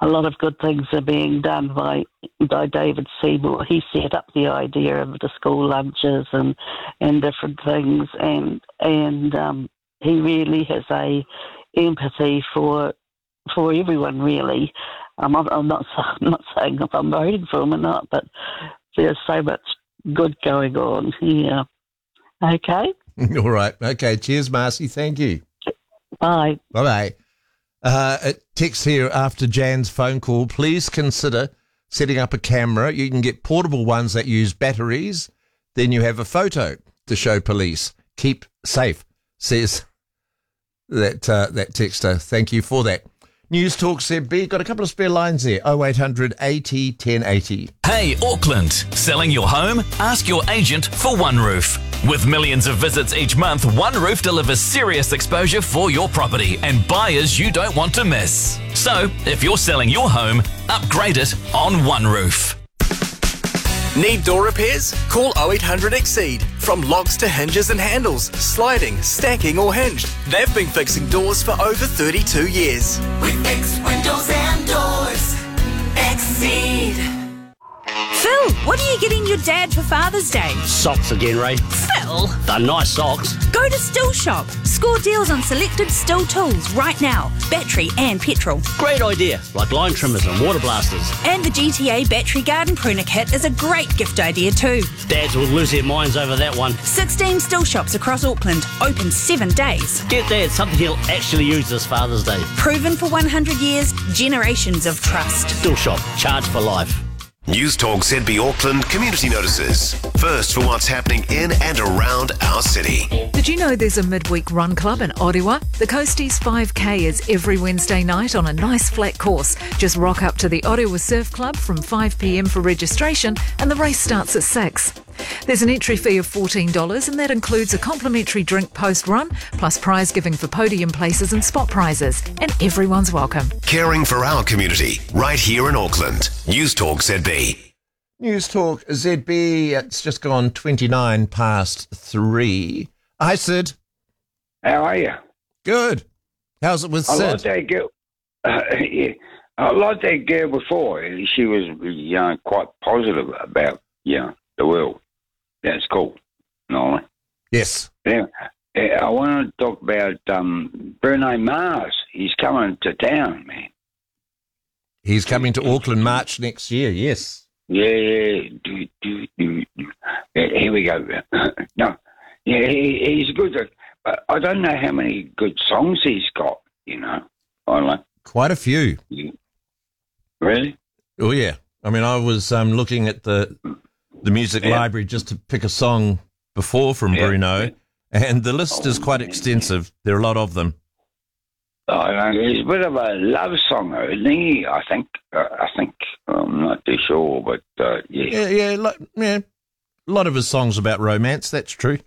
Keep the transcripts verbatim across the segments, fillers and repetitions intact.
a lot of good things are being done by by David Seymour. He set up the idea of the school lunches and and different things, and and um, he really has a empathy for for everyone. Really, I'm not I'm not, I'm not saying if I'm voting for him or not, but there's so much good going on. Yeah. Okay. All right. Okay. Cheers, Marcy. Thank you. Bye. Bye-bye. Uh, a text here after Jan's phone call. Please consider setting up a camera. You can get portable ones that use batteries. Then you have a photo to show police. Keep safe, says that uh, that texter. Thank you for that. News Talk Z B. Got a couple of spare lines there. oh eight hundred eighty ten eighty. Hey, Auckland. Selling your home? Ask your agent for One Roof. With millions of visits each month, One Roof delivers serious exposure for your property and buyers you don't want to miss. So, if you're selling your home, upgrade it on One Roof. Need door repairs? Call oh eight hundred Exceed. From locks to hinges and handles, sliding, stacking or hinged, they've been fixing doors for over thirty-two years. We fix windows and doors. Exceed. Phil, what are you getting your dad for Father's Day? Socks again, Ray. Phil! They're nice socks. Go to Still Shop. Score deals on selected Still tools right now. Battery and petrol. Great idea, like line trimmers and water blasters. And the G T A Battery Garden Pruner Kit is a great gift idea too. Dads will lose their minds over that one. sixteen Still Shops across Auckland. Open seven days. Get Dad something he'll actually use this Father's Day. Proven for one hundred years. Generations of trust. Still Shop. Charge for life. News Talk Z B Auckland community notices. First for what's happening in and around our city. Did you know there's a midweek run club in Ottawa? The Coasties five K is every Wednesday night on a nice flat course. Just rock up to the Ottawa Surf Club from five p.m. for registration and the race starts at six. There's an entry fee of fourteen dollars and that includes a complimentary drink post-run plus prize giving for podium places and spot prizes. And everyone's welcome. Caring for our community right here in Auckland. News Talk Z B. News Talk Z B. It's just gone twenty-nine past three. Hi, Sid. How are you? Good. How's it with I Sid? like that girl. Uh, yeah, I liked that girl before. She was, you know, quite positive about, you know, the world. That's cool. No. Yes. Yeah. Yeah, I want to talk about um, Bruno Mars. He's coming to town, man. He's coming to Auckland March next year, yes. Yeah, do, do, do, do. Yeah, here we go. No, yeah, he, he's good. But I don't know how many good songs he's got, you know. I like. Quite a few. Really? Oh, yeah. I mean, I was um, looking at the the music yeah. library just to pick a song before from yeah. Bruno, and the list oh, is quite man. extensive. There are a lot of them. I don't know. He's a bit of a love song, isn't he? I think. Uh, I think. I'm not too sure, but uh, yeah. Yeah, yeah, like, yeah. A lot of his songs about romance. That's true.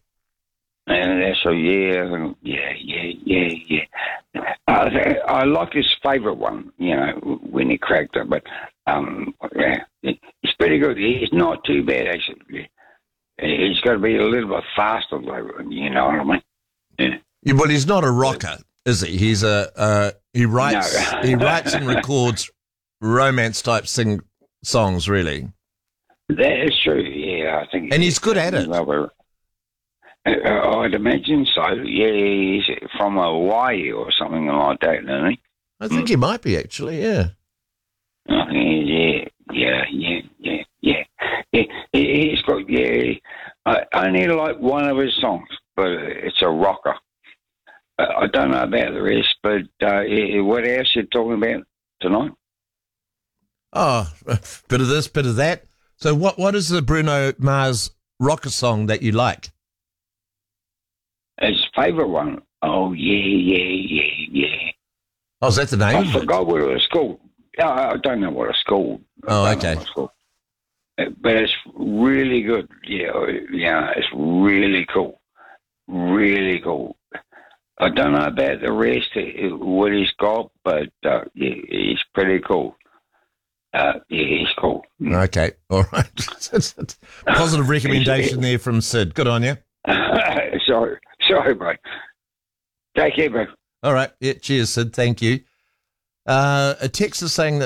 And that's so yeah, yeah, yeah, yeah, yeah. I, I like his favourite one, you know, when he cracked it. But um, yeah, he's pretty good. He's not too bad actually. He's got to be a little bit faster, though. You know what I mean? Yeah. Yeah, well, he's not a rocker, is he? He's a uh, he writes No. he writes and records romance type sing songs, really. That is true. Yeah, I think. And he's good at it. I'd imagine so. Yeah, he's from Hawaii or something like that, isn't he? I think he might be, actually, yeah. Oh, yeah, yeah, yeah, yeah, yeah. yeah. He, he's got, yeah, I only like one of his songs, but it's a rocker. I don't know about the rest, but uh, what else you talking about tonight? Oh, bit of this, bit of that. So what? what is the Bruno Mars rocker song that you like? His favourite one. Oh, yeah, yeah, yeah, yeah. Oh, is that the name? I forgot what it was called. I don't know what it's called. Oh, okay. Called. But it's really good. Yeah, yeah, it's really cool. Really cool. I don't know about the rest, what he's got, but uh, yeah, he's pretty cool. Uh, yeah, he's cool. Okay, all right. Positive recommendation there from Sid. Good on you. sorry, sorry, bro. Take care, bro. All right. Yeah, cheers, Sid. Thank you. Uh, a text is saying that